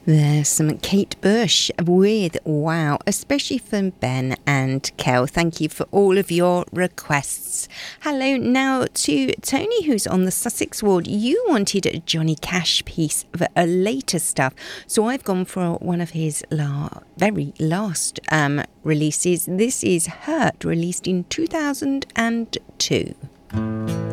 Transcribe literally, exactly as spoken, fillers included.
There's some Kate Bush with Wow, especially from Ben and Kel. Thank you for all of your requests. Hello now to Tony, who's on the Sussex ward. You wanted a Johnny Cash piece of a later stuff, so I've gone for one of his la- very last um, releases. This is Hurt, released in two thousand two.